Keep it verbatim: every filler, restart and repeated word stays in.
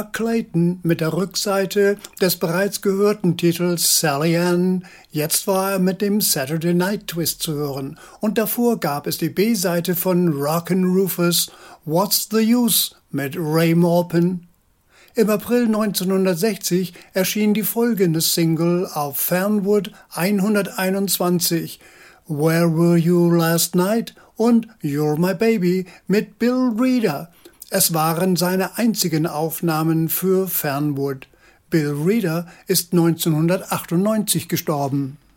Clayton mit der Rückseite des bereits gehörten Titels Sally Ann. Jetzt war er mit dem Saturday Night Twist zu hören. Und davor gab es die B-Seite von Rockin' Rufus, What's the Use mit Ray Maupin. Im April neunzehnhundertsechzig erschien die folgende Single auf Fernwood hunderteinundzwanzig, Where Were You Last Night und You're My Baby mit Bill Reader. Es waren seine einzigen Aufnahmen für Fernwood. Bill Reader ist neunzehnhundertachtundneunzig gestorben.